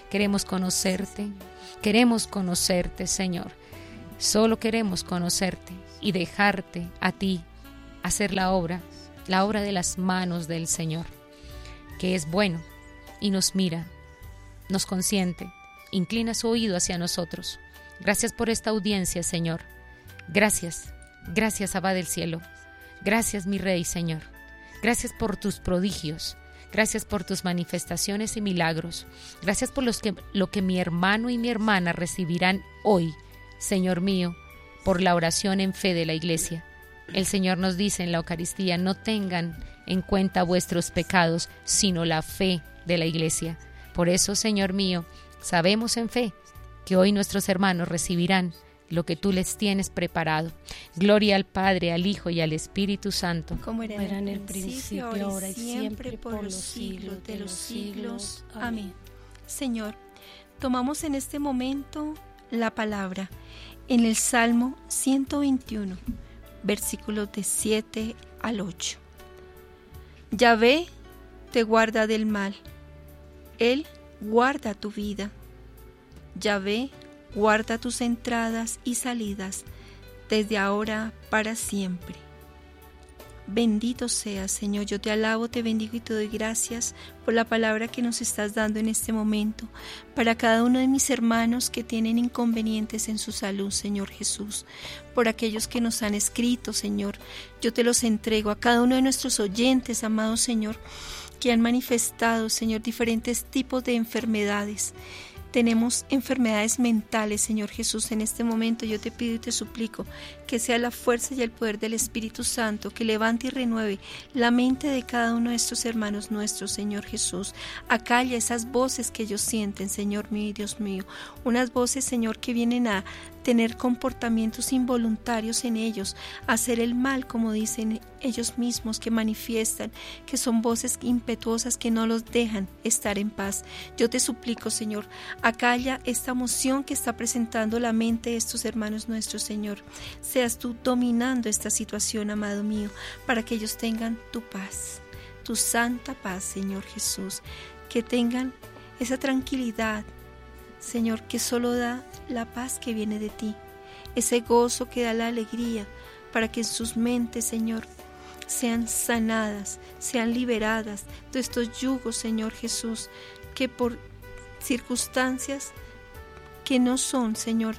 Queremos conocerte, Señor. Solo queremos conocerte y dejarte a ti hacer la obra de las manos del Señor, que es bueno y nos mira, nos consiente, inclina su oído hacia nosotros. Gracias por esta audiencia, Señor. Gracias, Abba del cielo. Gracias, mi Rey, Señor. Gracias por tus prodigios. Gracias por tus manifestaciones y milagros. Gracias por lo que mi hermano y mi hermana recibirán hoy, Señor mío, por la oración en fe de la iglesia. El Señor nos dice en la Eucaristía: no tengan en cuenta vuestros pecados, sino la fe de la iglesia. Por eso, Señor mío, sabemos en fe que hoy nuestros hermanos recibirán lo que tú les tienes preparado. Gloria al Padre, al Hijo y al Espíritu Santo, como era en el principio, ahora y siempre, por los siglos de los siglos. Amén. Señor, tomamos en este momento la palabra en el Salmo 121, versículos de 7 al 8. Yahvé te guarda del mal, Él guarda tu vida. Yahvé guarda tus entradas y salidas, desde ahora para siempre. Bendito seas, Señor. Yo te alabo, te bendigo y te doy gracias por la palabra que nos estás dando en este momento, para cada uno de mis hermanos que tienen inconvenientes en su salud, Señor Jesús, por aquellos que nos han escrito, Señor. Yo te los entrego a cada uno de nuestros oyentes, amado Señor, que han manifestado, Señor, diferentes tipos de enfermedades. Tenemos enfermedades mentales, Señor Jesús. En este momento yo te pido y te suplico que sea la fuerza y el poder del Espíritu Santo que levante y renueve la mente de cada uno de estos hermanos nuestros, Señor Jesús. Acalla esas voces que ellos sienten, Señor mío y Dios mío. Unas voces, Señor, que vienen a tener comportamientos involuntarios en ellos, hacer el mal, como dicen ellos mismos, que manifiestan, que son voces impetuosas que no los dejan estar en paz. Yo te suplico, Señor, acalla esta emoción que está presentando la mente de estos hermanos nuestros, Señor. Seas tú dominando esta situación, amado mío, para que ellos tengan tu paz, tu santa paz, Señor Jesús, que tengan esa tranquilidad, Señor, que solo da la paz que viene de ti, ese gozo que da la alegría, para que en sus mentes, Señor, sean sanadas, sean liberadas de estos yugos, Señor Jesús, que por circunstancias que no son, Señor,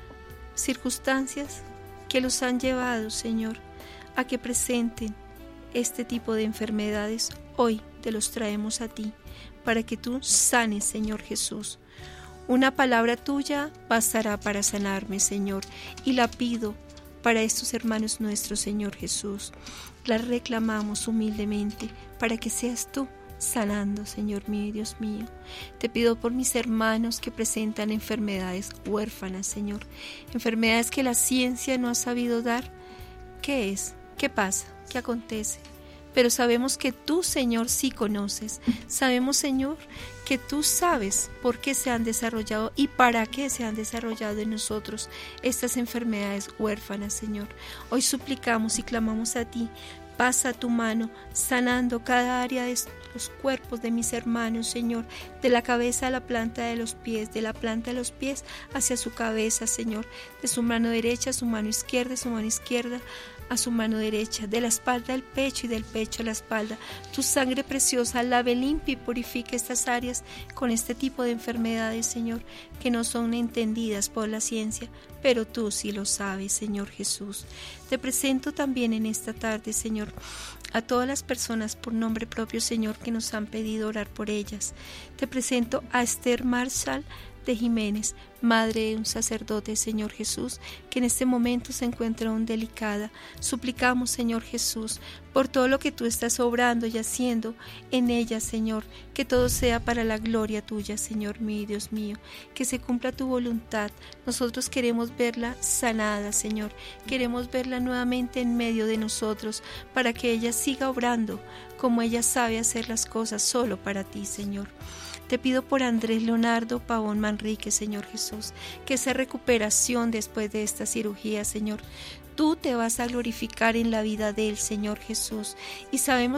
circunstancias que los han llevado, Señor, a que presenten este tipo de enfermedades. Hoy te los traemos a ti, para que tú sanes, Señor Jesús. Una palabra tuya bastará para sanarme, Señor, y la pido para estos hermanos nuestros, Señor Jesús. La reclamamos humildemente para que seas tú sanando, Señor mío y Dios mío. Te pido por mis hermanos que presentan enfermedades huérfanas, Señor, enfermedades que la ciencia no ha sabido dar. ¿Qué es? ¿Qué pasa? ¿Qué acontece? Pero sabemos que tú, Señor, sí conoces. Sabemos, Señor, que tú sabes por qué se han desarrollado y para qué se han desarrollado en nosotros estas enfermedades huérfanas, Señor. Hoy suplicamos y clamamos a ti. Pasa tu mano sanando cada área de los cuerpos de mis hermanos, Señor, de la cabeza a la planta de los pies, de la planta de los pies hacia su cabeza, Señor, de su mano derecha a su mano izquierda, de su mano izquierda a su mano derecha, de la espalda al pecho y del pecho a la espalda. Tu sangre preciosa lave, limpie y purifique estas áreas con este tipo de enfermedades, Señor, que no son entendidas por la ciencia, pero tú sí lo sabes, Señor Jesús. Te presento también en esta tarde, Señor, a todas las personas por nombre propio, Señor, que nos han pedido orar por ellas. Te presento a Esther Marshall de Jiménez, madre de un sacerdote, Señor Jesús, que en este momento se encuentra aún delicada. Suplicamos, Señor Jesús, por todo lo que tú estás obrando y haciendo en ella, Señor, que todo sea para la gloria tuya, Señor mío y Dios mío, que se cumpla tu voluntad. Nosotros queremos verla sanada, Señor, queremos verla nuevamente en medio de nosotros, para que ella siga obrando como ella sabe hacer las cosas solo para ti, Señor. Te pido por Andrés Leonardo Pavón Manrique, Señor Jesús, que esa recuperación después de esta cirugía, Señor, tú te vas a glorificar en la vida de él, Señor Jesús, y sabemos que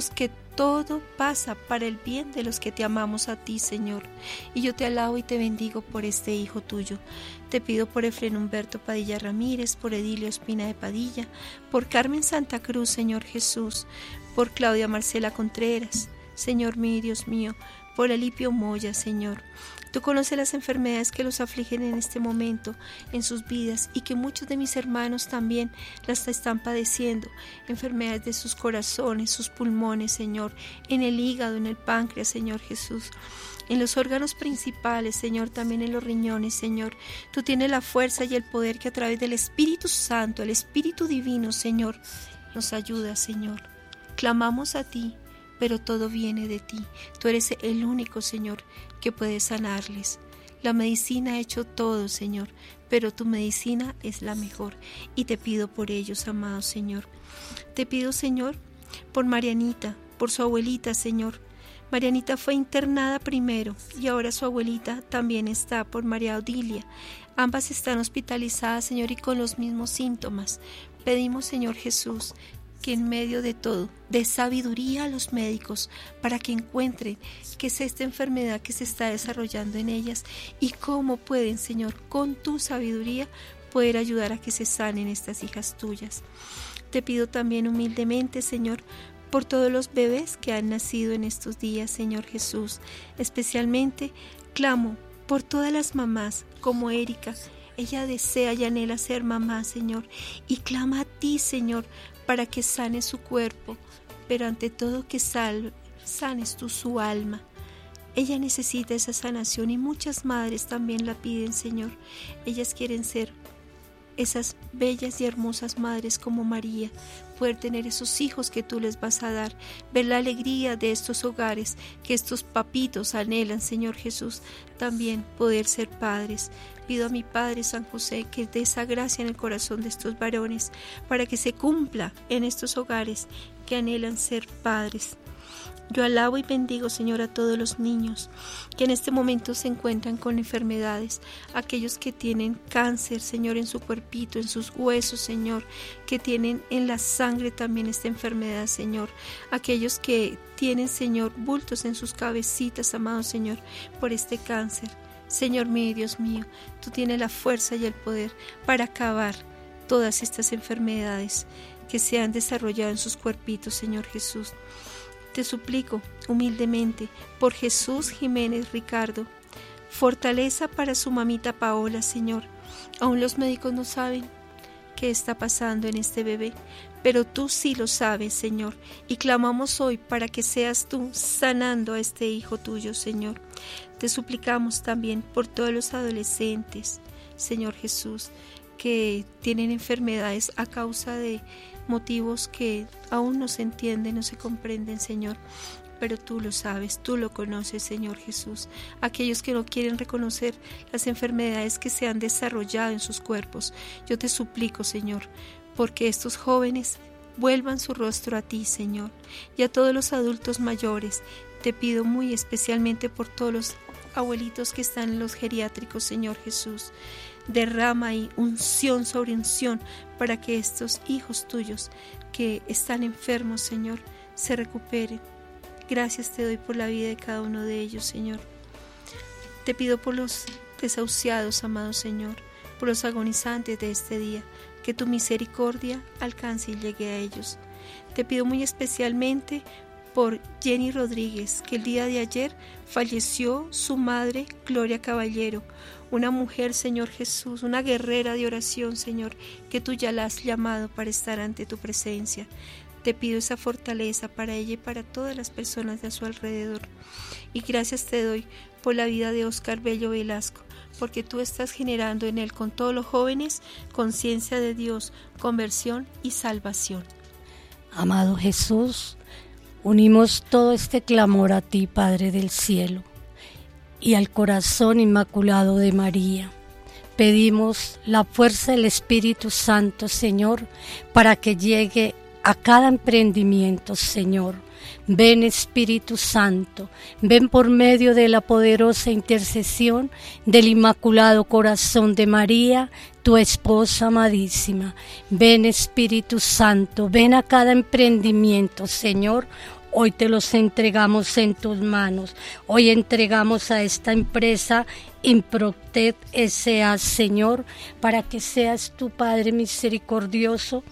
todo pasa para el bien de los que te amamos a ti, Señor. Y yo te alabo y te bendigo por este hijo tuyo. Te pido por Efrén Humberto Padilla Ramírez, por Edilio Espina de Padilla, por Carmen Santa Cruz, Señor Jesús, por Claudia Marcela Contreras, Señor mío y Dios mío, por Alipio Moya, Señor. Tú conoces las enfermedades que los afligen en este momento en sus vidas y que muchos de mis hermanos también las están padeciendo. Enfermedades de sus corazones, sus pulmones, Señor, en el hígado, en el páncreas, Señor Jesús. En los órganos principales, Señor, también en los riñones, Señor. Tú tienes la fuerza y el poder que a través del Espíritu Santo, el Espíritu Divino, Señor, nos ayuda, Señor. Clamamos a ti, pero todo viene de ti. Tú eres el único, Señor, que puede sanarles. La medicina ha hecho todo, Señor, pero tu medicina es la mejor. Y te pido por ellos, amado Señor. Te pido, Señor, por Marianita, por su abuelita, Señor. Marianita fue internada primero y ahora su abuelita también está, por María Odilia. Ambas están hospitalizadas, Señor, y con los mismos síntomas. Pedimos, Señor Jesús, que en medio de todo dé sabiduría a los médicos para que encuentren qué es esta enfermedad que se está desarrollando en ellas y cómo pueden, Señor, con tu sabiduría poder ayudar a que se sanen estas hijas tuyas. Te pido también humildemente, Señor, por todos los bebés que han nacido en estos días, Señor Jesús. Especialmente clamo por todas las mamás como Erika. Ella desea y anhela ser mamá, Señor, y clama a ti, Señor, para que sane su cuerpo, pero ante todo que sanes tú su alma. Ella necesita esa sanación y muchas madres también la piden, Señor. Ellas quieren ser esas bellas y hermosas madres como María, poder tener esos hijos que tú les vas a dar, ver la alegría de estos hogares que estos papitos anhelan, Señor Jesús, también poder ser padres. Pido a mi Padre San José que dé esa gracia en el corazón de estos varones para que se cumpla en estos hogares que anhelan ser padres. Yo alabo y bendigo, Señor, a todos los niños que en este momento se encuentran con enfermedades, aquellos que tienen cáncer, Señor, en su cuerpito, en sus huesos, Señor, que tienen en la sangre también esta enfermedad, Señor, aquellos que tienen, Señor, bultos en sus cabecitas, amado Señor, por este cáncer. Señor mío y Dios mío, tú tienes la fuerza y el poder para acabar todas estas enfermedades que se han desarrollado en sus cuerpitos, Señor Jesús. Te suplico humildemente por Jesús Jiménez Ricardo, fortaleza para su mamita Paola, Señor. Aún los médicos no saben qué está pasando en este bebé, pero tú sí lo sabes, Señor, y clamamos hoy para que seas tú sanando a este hijo tuyo, Señor. Te suplicamos también por todos los adolescentes, Señor Jesús, que tienen enfermedades a causa de motivos que aún no se entienden, no se comprenden, Señor, pero tú lo sabes, tú lo conoces, Señor Jesús. Aquellos que no quieren reconocer las enfermedades que se han desarrollado en sus cuerpos, yo te suplico, Señor, porque estos jóvenes vuelvan su rostro a ti, Señor, y a todos los adultos mayores. Te pido muy especialmente por todos los abuelitos que están en los geriátricos, Señor Jesús. Derrama ahí unción sobre unción para que estos hijos tuyos que están enfermos, Señor, se recuperen. Gracias te doy por la vida de cada uno de ellos, Señor. Te pido por los desahuciados, amado Señor, por los agonizantes de este día, que tu misericordia alcance y llegue a ellos. Te pido muy especialmente por Jenny Rodríguez, que el día de ayer falleció su madre, Gloria Caballero, una mujer, Señor Jesús, una guerrera de oración, Señor, que tú ya la has llamado para estar ante tu presencia. Te pido esa fortaleza para ella y para todas las personas de a su alrededor. Y gracias te doy por la vida de Oscar Bello Velasco, porque tú estás generando en él, con todos los jóvenes, conciencia de Dios, conversión y salvación. Amado Jesús, unimos todo este clamor a ti, Padre del cielo, y al corazón inmaculado de María. Pedimos la fuerza del Espíritu Santo, Señor, para que llegue a cada emprendimiento, Señor. Ven, Espíritu Santo, ven por medio de la poderosa intercesión del Inmaculado Corazón de María, tu esposa amadísima. Ven, Espíritu Santo, ven a cada emprendimiento, Señor. Hoy te los entregamos en tus manos. Hoy entregamos a esta empresa Improtec S.A., Señor, para que seas tu Padre misericordioso,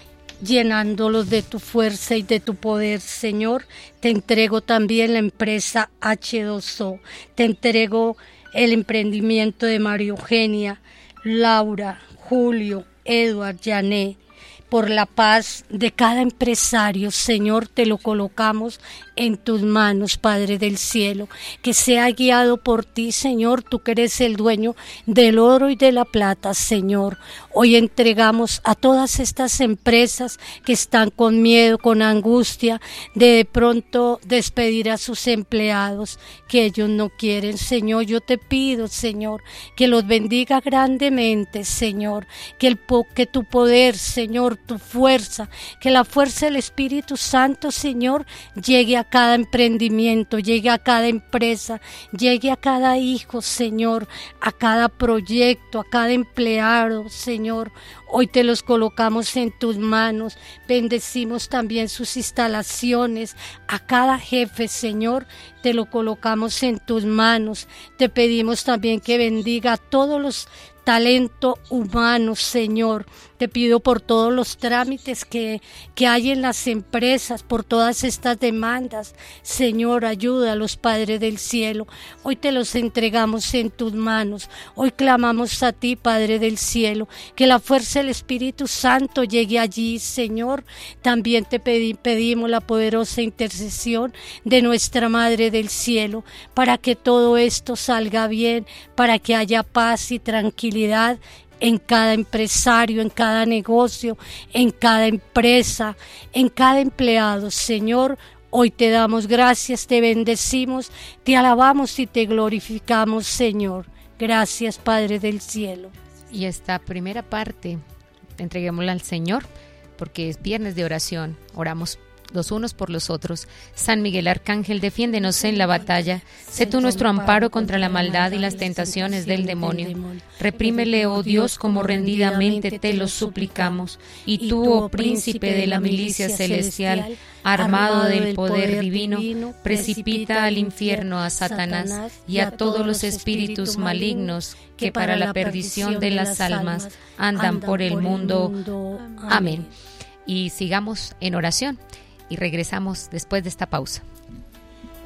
llenándolos de tu fuerza y de tu poder, Señor. Te entrego también la empresa H2O. Te entrego el emprendimiento de María Eugenia, Laura, Julio, Edward, Jané. Por la paz de cada empresario, Señor, te lo colocamos en tus manos, Padre del cielo, que sea guiado por ti, Señor, tú que eres el dueño del oro y de la plata, Señor. Hoy entregamos a todas estas empresas que están con miedo, con angustia, de pronto despedir a sus empleados, que ellos no quieren, Señor. Yo te pido, Señor, que los bendiga grandemente, Señor, que tu poder, Señor, tu fuerza, que la fuerza del Espíritu Santo, Señor, llegue a cada emprendimiento, llegue a cada empresa, llegue a cada hijo, Señor, a cada proyecto, a cada empleado, Señor. Hoy te los colocamos en tus manos, bendecimos también sus instalaciones, a cada jefe, Señor, te lo colocamos en tus manos. Te pedimos también que bendiga a todos los talento humano, Señor. Te pido por todos los trámites que hay en las empresas, por todas estas demandas. Señor, ayúdalos, Padre del cielo. Hoy te los entregamos en tus manos. Hoy clamamos a ti, Padre del cielo, que la fuerza del Espíritu Santo llegue allí, Señor. También te pedimos la poderosa intercesión de nuestra Madre del cielo, para que todo esto salga bien, para que haya paz y tranquilidad en cada empresario, en cada negocio, en cada empresa, en cada empleado. Señor, hoy te damos gracias, te bendecimos, te alabamos y te glorificamos, Señor. Gracias, Padre del cielo. Y esta primera parte, entreguémosla al Señor, porque es viernes de oración. Oramos los unos por los otros. San Miguel Arcángel, defiéndenos en la batalla. Sé tú nuestro amparo contra la maldad y las tentaciones del demonio. Reprímele, oh Dios, como rendidamente te lo suplicamos. Y tú, oh príncipe de la milicia celestial, armado del poder divino, precipita al infierno a Satanás y a todos los espíritus malignos que para la perdición de las almas andan por el mundo. Amén. Y sigamos en oración. Y regresamos después de esta pausa.